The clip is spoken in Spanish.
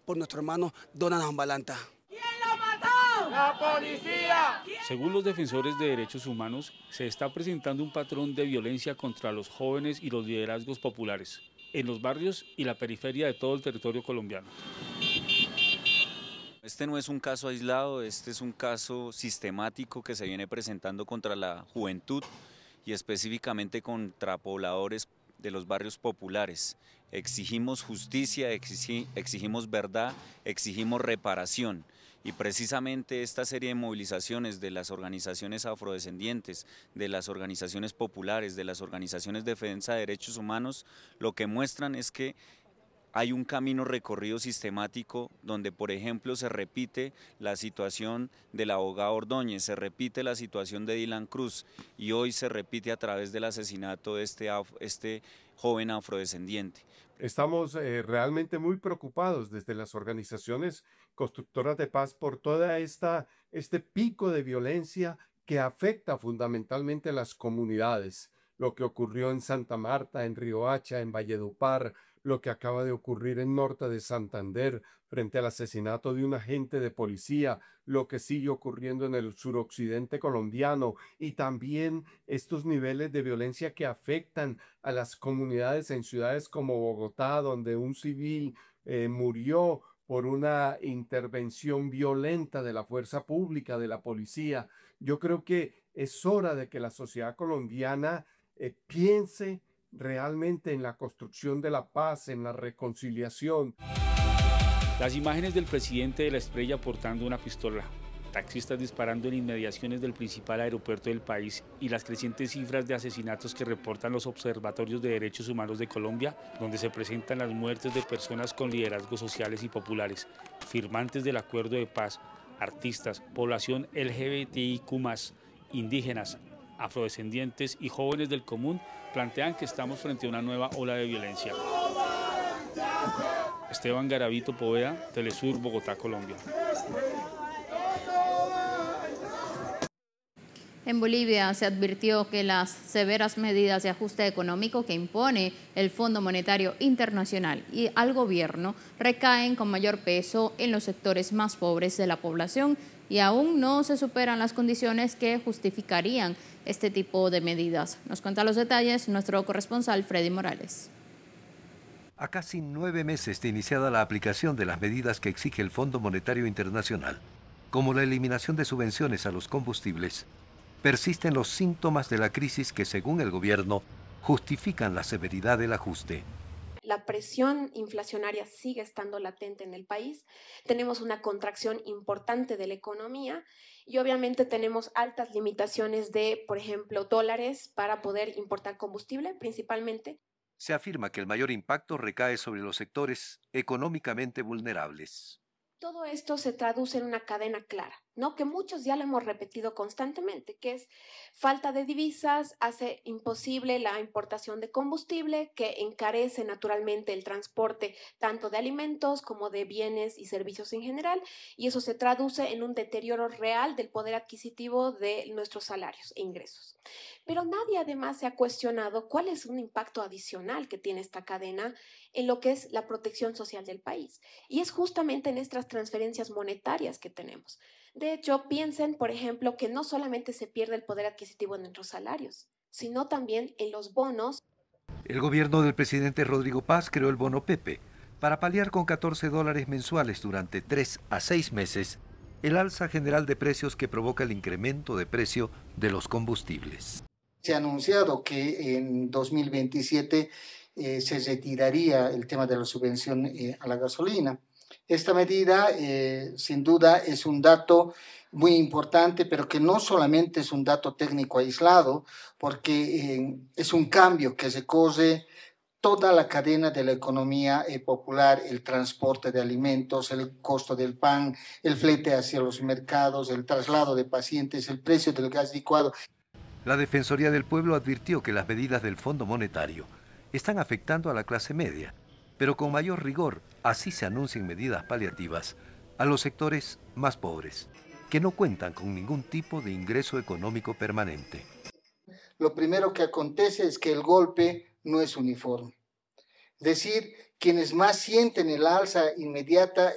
por nuestro hermano Donovan Balanta. ¡La policía! Según los defensores de derechos humanos, se está presentando un patrón de violencia contra los jóvenes y los liderazgos populares, en los barrios y la periferia de todo el territorio colombiano. Este no es un caso aislado, este es un caso sistemático que se viene presentando contra la juventud y específicamente contra pobladores de los barrios populares. Exigimos justicia, exigimos verdad, exigimos reparación. Y precisamente esta serie de movilizaciones de las organizaciones afrodescendientes, de las organizaciones populares, de las organizaciones de defensa de derechos humanos, lo que muestran es que hay un camino recorrido sistemático donde, por ejemplo, se repite la situación del abogado Ordóñez, se repite la situación de Dylan Cruz y hoy se repite a través del asesinato de este joven afrodescendiente. Estamos realmente muy preocupados desde las organizaciones constructoras de paz por toda este pico de violencia que afecta fundamentalmente a las comunidades. Lo que ocurrió en Santa Marta, en Riohacha, en Valledupar, lo que acaba de ocurrir en Norte de Santander frente al asesinato de un agente de policía, lo que sigue ocurriendo en el suroccidente colombiano y también estos niveles de violencia que afectan a las comunidades en ciudades como Bogotá, donde un civil murió por una intervención violenta de la fuerza pública, de la policía. Yo creo que es hora de que la sociedad colombiana piense realmente en la construcción de la paz, en la reconciliación. Las imágenes del presidente de la Estrella portando una pistola, taxistas disparando en inmediaciones del principal aeropuerto del país y las crecientes cifras de asesinatos que reportan los observatorios de derechos humanos de Colombia, donde se presentan las muertes de personas con liderazgos sociales y populares, firmantes del acuerdo de paz, artistas, población LGBTIQ+, indígenas, afrodescendientes y jóvenes del común, plantean que estamos frente a una nueva ola de violencia. Esteban Garavito Poveda, Telesur, Bogotá, Colombia. En Bolivia se advirtió que las severas medidas de ajuste económico que impone el Fondo Monetario Internacional y al gobierno recaen con mayor peso en los sectores más pobres de la población y aún no se superan las condiciones que justificarían este tipo de medidas. Nos cuenta los detalles nuestro corresponsal Freddy Morales. A casi 9 meses de iniciada la aplicación de las medidas que exige el Fondo Monetario Internacional, como la eliminación de subvenciones a los combustibles, persisten los síntomas de la crisis que, según el gobierno, justifican la severidad del ajuste. La presión inflacionaria sigue estando latente en el país, tenemos una contracción importante de la economía y obviamente tenemos altas limitaciones de, por ejemplo, dólares para poder importar combustible principalmente. Se afirma que el mayor impacto recae sobre los sectores económicamente vulnerables. Todo esto se traduce en una cadena clara, ¿no? Que muchos ya lo hemos repetido constantemente, que es falta de divisas, hace imposible la importación de combustible, que encarece naturalmente el transporte tanto de alimentos como de bienes y servicios en general, y eso se traduce en un deterioro real del poder adquisitivo de nuestros salarios e ingresos. Pero nadie además se ha cuestionado cuál es un impacto adicional que tiene esta cadena en lo que es la protección social del país. Y es justamente en estas transferencias monetarias que tenemos. De hecho, piensen, por ejemplo, que no solamente se pierde el poder adquisitivo en nuestros salarios, sino también en los bonos. El gobierno del presidente Rodrigo Paz creó el bono Pepe para paliar con $14 mensuales durante 3 a 6 meses el alza general de precios que provoca el incremento de precio de los combustibles. Se ha anunciado que en 2027 se retiraría el tema de la subvención a la gasolina. Esta medida, sin duda, es un dato muy importante, pero que no solamente es un dato técnico aislado, porque es un cambio que recorre toda la cadena de la economía popular, el transporte de alimentos, el costo del pan, el flete hacia los mercados, el traslado de pacientes, el precio del gas licuado. La Defensoría del Pueblo advirtió que las medidas del Fondo Monetario están afectando a la clase media, pero con mayor rigor, así se anuncian medidas paliativas a los sectores más pobres, que no cuentan con ningún tipo de ingreso económico permanente. Lo primero que acontece es que el golpe no es uniforme. Es decir, quienes más sienten el alza inmediata